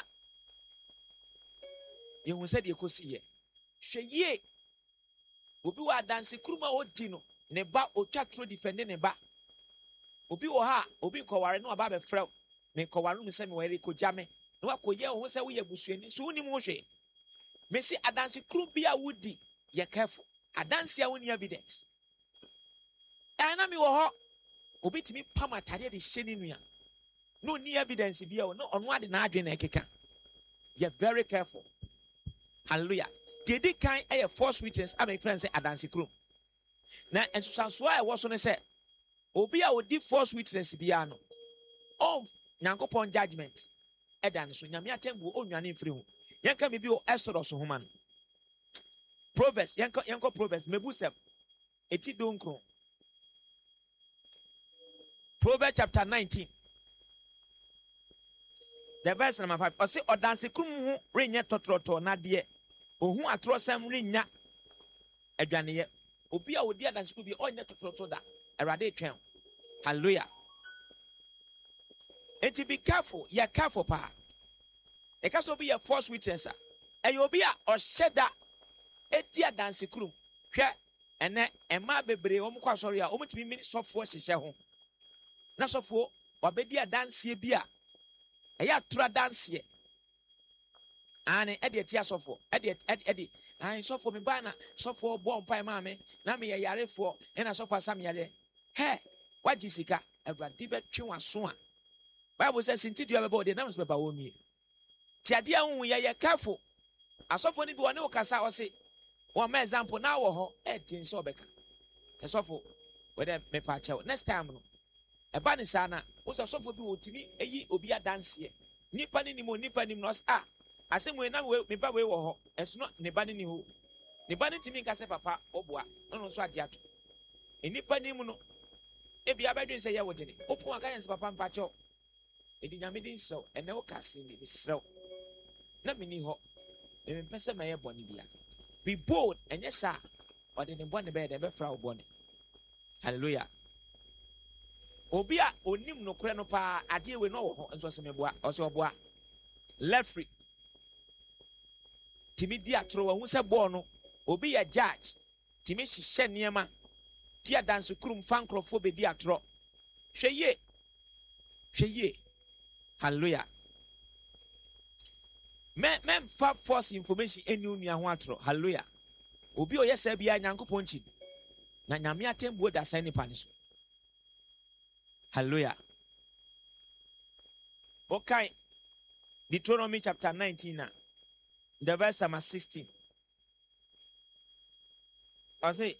you said you could see ye. She ye obi wa dance kruma odi no ne ba otwa tro defend ne ba. Obi wo ha obi koware no aba be frɛ me koware no se me ware ko jame no akoye wo se wo ye busuani so uni mu hwe me si adanse kru bia wodi ye careful adanse a woni evidence ana mi wo ho obi timi pam atade de hye ni nua no ni evidence bia no ono ade na adwe na ekeka ye very careful. Hallelujah. Did it kind a false witness? I mean, friends say adanse kru na ensusanso a wo so ne se obi a odi false witness bia no of nyankopon judgment edan so nyame atembu onwane mfiri hu yenka me bi o Exodus homa no Proverbs yenka Proverbs mebusem eti donkro Proverbs chapter 19 the verse number 5 o se odanse krum hu renye totroto na de ohu atrosem renya adwane ye obi a odi adanse kru bi onye totroto da erade twen. Hallelujah. And to be careful, you're careful, pa. It can also be a false witness. And you'll be a or shedda a dear dancing crew. And then a ma bebre, sorry, almost to be minutes of force is home. Not so for or be dear dance ye beer. A ya tra dance ye. And Eddie tears of for Eddie. I saw for me banner, so for born pie mammy, Nami a yare for, and I saw for some yare. Hey, what Jessica? A radibe chua swan. Bible says, "Indeed, you have about the announcement about me." Tiadia, we are careful. As often if you are no cassa or say, one example now or in Sobeka. As awful, whether me patch out next time. A banisana was a sofa to me, a ye obia dance ye. Nippani mo nippani nos ah. I say, when I will be by way or it's not Nibani who. Nibani to me, Cassa papa, or bois, no so at yet. A nippani mono. If you have been say, I would in it. Open against papa and patcho. It did not mean so, and no casting it is slow. Let me know. The person may have bonibia. Be bold, and yes, sir. But in the one bed, ever Frau Bonnie. Hallelujah. Obia, onim no cranopa, I deal with no, and was a bois, also a bois. Left free. Timidia throw who's a bono, obi a judge. Timishi Sheniama. Dear dance krum fancrophobe dia tro. Sheye. Hallelujah. Men fa false information any unia watro. Hallelujah. Obi o yes bia nyankopon chi. Na nyame atembu da sani paniso. Hallelujah. Okay. Deuteronomy chapter 19 now. The verse number 16. I say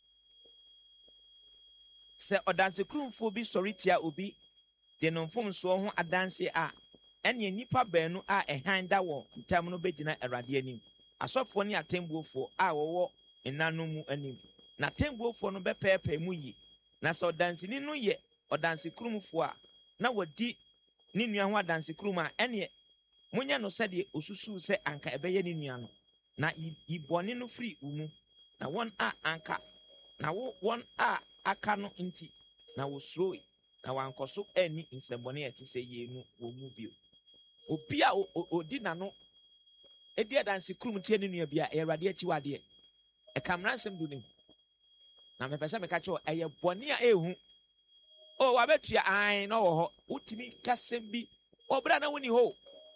odanse krumfo bi soritia obi de no mfom so ho adanse a ene nipa baanu a ehan da wo ntam no begina erade anim asofo ne atembuofo a wo enanu mu anim na atembuofo no bepepe mu yi na so odanse ni no ye odanse krumfo a na wodi ni nua ho adanse krum a ene munya no sede osusu se anka ebeye ni nua no na ibone no free umu na won a anka na won a aka no nti na wo sroi na wankoso ani nsembone ati se yenu wo mu bio obi a odi na no edi adanse krum tie ne nua bia erade achi wade e kamra nsem du ne na me pese me ka cho eye bone a ehu o wabetua an no wo ho utimi kasem bi obra na woni ho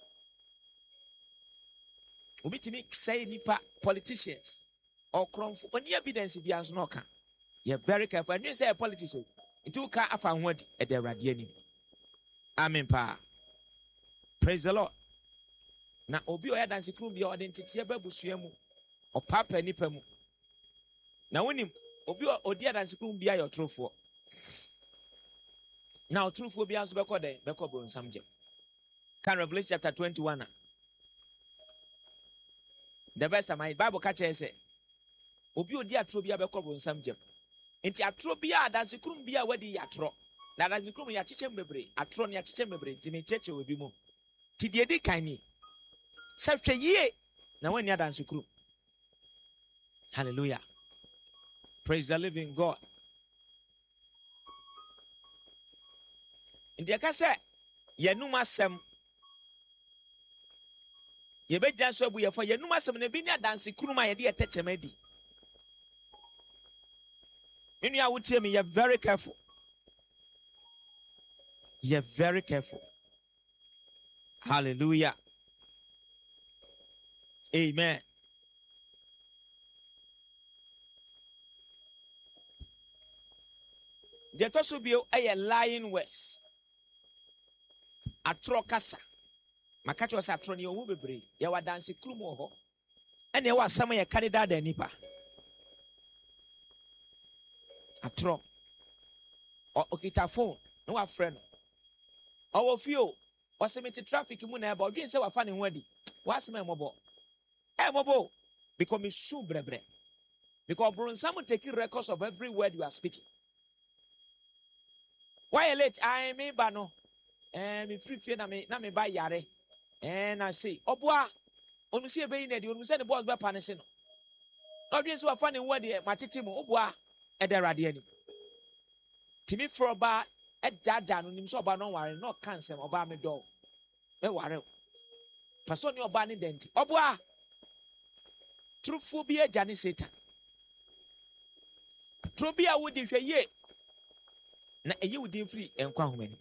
obitimi say nipa politicians or cromfo oni evidence bia so no ka. You're very careful. And you say a politician. It will car after what at the radiani. Amen, pa. Praise the Lord. Now, Obi or dance crew be identity babusuemu or papa nipemu. Now, when him Obi or dear dance crew be your true for. Now, true phobia, Beko subject. Can Revelation chapter 21. The verse of my Bible catcher say, Obi odi atrobia Beko subject. Inti atrobia, that's the crumbia where the atro. That is the crum ya chichen bebre, atron ya chichen bebre, Timmy Cheche will be more. Tidiedi kaini. Such a ye. Now when you dance crew. Hallelujah. Praise the living God. In the case, Yanuma Sem. Ye be dance for Yanuma Sem Nebinia dancing crew my idea touch a medi. When you would tell me you're very careful. You're very careful. Hallelujah. Amen. The also be a lying words. Atro kasa. Makacho was atroni o bebre. Ya wa dance krumo ho. Ene wa sama ya kanida da nipa. Atro. O okita phone. No wa friend. O fio. O se meti traffic mu na eba. Odwin se wa fa ne ho adi. Wa se me mobo. Mobo. Because me su brebre. Because bro, someone taking records of every word you are speaking. Why late? I me bano. Me free na me buy yare. And I say, Obwa, onu see be na di onu say the boss be punish no. No be so afa ne word e matete mo obwa e da rade ani. Timi for ba e dada no nim so oba no ware no cancel oba me do. Be ware. Person ni oba ni denti. Obwa truthful be a Jani Satan. Trobia would if ye na you would free and quamany.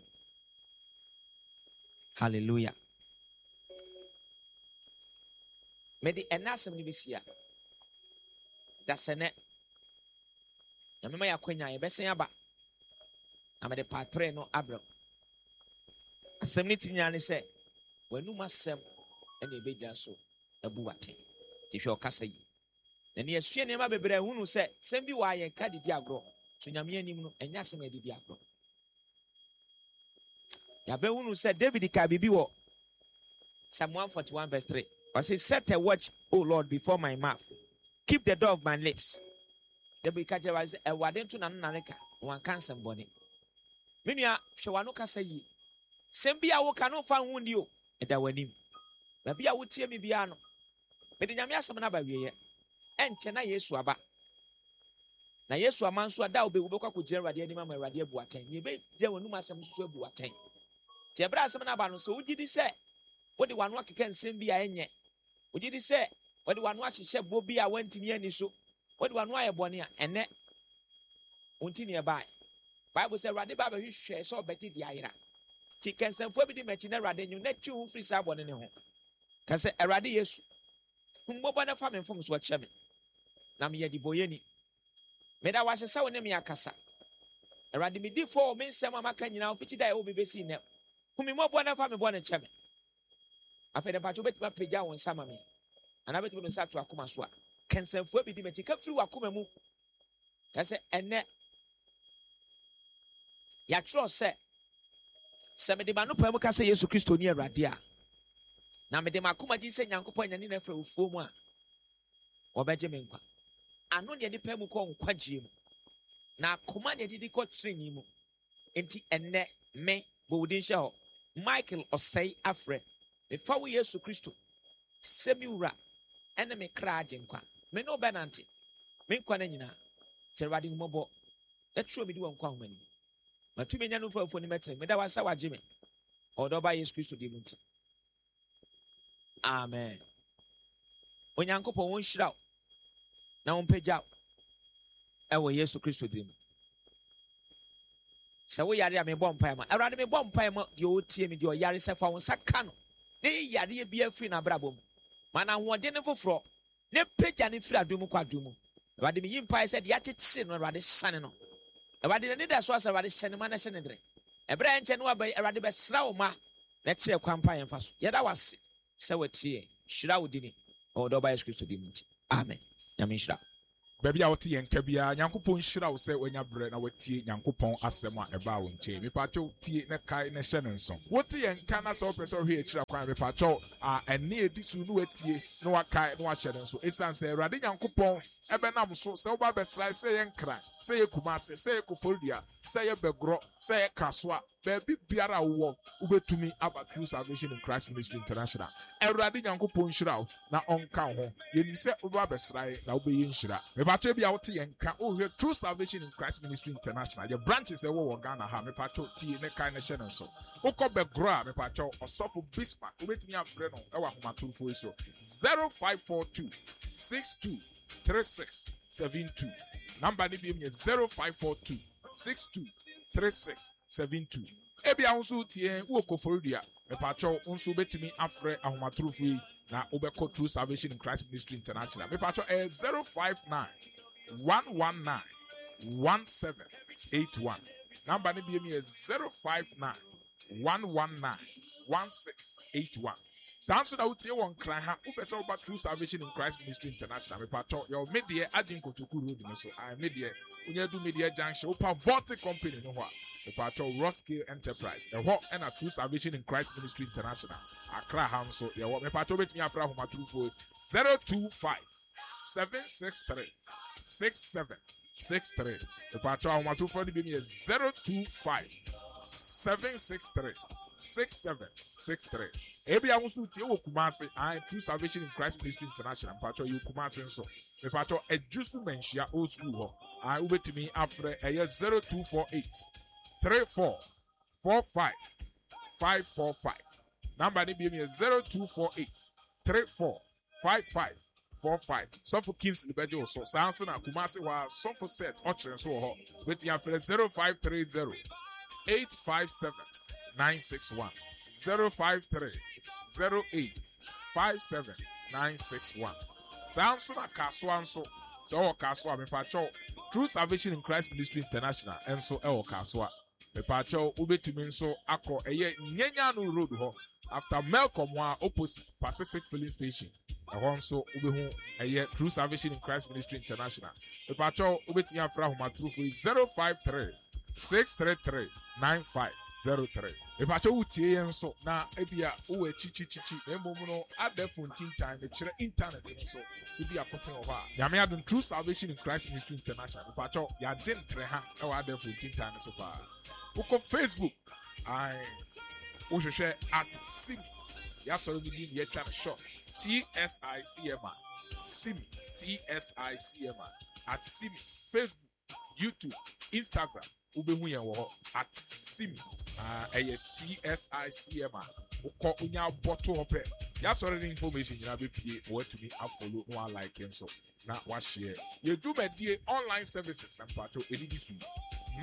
Hallelujah. Medi enasem ni bisia. That's a net. Namaya Quenya, a besen aba. I'm at the part pray no abro. Assembly Tinyani say, when you must sem and a big so a buate. If you're Casay. Then yes, she never be brave who say, send you why and caddy diagro. To Yamian and Yasame di diagro. Yabe said, David Kabibiwo. Psalm 141 verse 3. I say, set a watch, O Lord, before my mouth. Keep the door of my lips. The Bikajaz a warden to Nanaka, one cancer bonnet. Minia, Shawanoka say ye. Sembia wo cannot find wound you, and that when him. Maybe I would tear me piano. But in Yamia Samana ye. And Chena Yesuaba. Na Yesu amanso ada obe wo kwa kujera rade ani mama rade buaten ye be je wonu masem so buaten ti ebra asem na ba no so ugidi se wo de wanu akeka nsem bi a enye ugidi se wo de wanu ahyehye bo bi a wantimi ani so wo de wanu aye bone a ene untini e bai Bible say rade ba hwehwe so obeti di ayira ti kensemfo bi di machi na rade nyu na twi hu free sa bone ne ho ka se erade Yesu mbobo na fa me fom so cheme na me ye di boyeni Meda was sa woni me akasa. Erade me di for me nsem amaka nyina ofiti da e obi besi ne. Kumi mo bo na fa me bo na cheme. Afa de pacho betima pagya won sama me. Ana betima me sa to akoma so a. Kensemfo bi di me ka firi wakoma mu. Ka se ene ya tro se me de ma no pa mu ka se Yesu Kristo ni Erade a. Na me de makoma di se Nyankopon nyane na fra ofuo mu a. Obeje me nkwa. Ano ne nipa mu ko nkwagye mu na akoma ne didi ko treni mu enti enne me bodin hye ho Michael Osei Afre me fa wo Yesu Kristo semi wura ene me kra agye nkwa me no benante me nkwa na nyina terwade humobo etro me di won kwa homani matumi nya no fafo ni metre me da wasa wagye me odo ba Yesu Kristo di munti amen onyankopon won hyira na umpejao ewo Yesu Kristo dim se wo yare a me bom pae ma Awurade me bom pae ma de o tie me de o yare se fa won saka no ne yare bia firi na brabom mana hoode ne foforo ne peja ne firi adum kwadum Awurade me yim pae se de yakyekyere no Awurade sane no Awurade ne da so asa Awurade hyene ma na hyene dre ebra enche no abai Awurade be sra wo ma na kyere kwampa yemfa so yeda wase se watie hyira wo dini o do ba Yesu Kristo dim amen Yamishra. baby a wote yen kabia nyankopon hyira wo se wanya bre na watie nyankopon asem a eba wo nche me pacho tie ne kai ne hye ne nso wote yen ka na se opese hwe akira kwan me pacho a ene edisu no watie no wakai no ahye ne nso esan se awurade nyankopon ebe nam so se oba besrai se yen kran se ye kumase se ye kofodia se ye begro se ye kasoa baby biara wo ubetumi aba True Salvation in Christ Ministry International awurade nyankopon hyira wo na onka ho yenim se oba besrai na obeyi nhyira me pacho bia wote yen ka o hwe True Salvation in Christ Ministry International your branches e wo Ghana ha me pacho tie ne kai ne hye ne nso ukọ begro a me pacho osofo Bismarck ubetumi afre no e wa homaturfo eso 0542 62 3672 number ni bi em 0542 62 3672 ebi ahunsu tie wo koforudia me pacho unsu betumi afre ahomaturfo na ubeko True Salvation in Christ Ministry International me pacho 059 119 1781 number ni bi em 059 119 1681 Samson na utie won kran ha upese oba True Salvation in Christ Ministry International me pacho your media adin kotoku road no so I media unya du media junction upa Vortic company no ho me pacho Roskill Enterprise the ho and a True Salvation in Christ Ministry International Accra Hanso ye wo me pacho betimi afra ho matrufo 025 763 6763 me pacho ho matrufo di bi 025 763 6763 ebi awusu tie wo Kumasi I True Salvation in Christ Ministry International pacho you Kumasi nso me pacho ejusu menhia old school ho I ubetumi afre eye 0248 34 45 545 number ni bi 0248 34 55 45 Sofo Kings Libeje also Samson na Kumasi wa Sofo set ochre so ho betumi afre 0530 857 961 053 08 57 961 Samson Akaswa so Kaswa me pacho True Salvation in Christ Ministry International enso Kaswa me pacho ubetumi nso akọ eye Nyanyano road ho after Melcom wa opposite Pacific Filling Station nso ubehu eye True Salvation in Christ Ministry International me pacho ubetumi afra ho matrufo 053 633 9503 Epacho utie yenso na ebia uwe chichi na emom no adefo time e kire internet so ebia koten oba ya me adon True Salvation in Christ Ministry International epacho ya dentre ha e wa adefo time so pa uko Facebook I uhwehwe at sim ya so bi ni ye twa short TSICM sim TSICM at sim Facebook YouTube Instagram ubehu yen wo at sim eye TSICM ukọ unya bottle hope ya sorry the information you be pie what to be follow no like and so na wa share you do medie online services na pato edidi su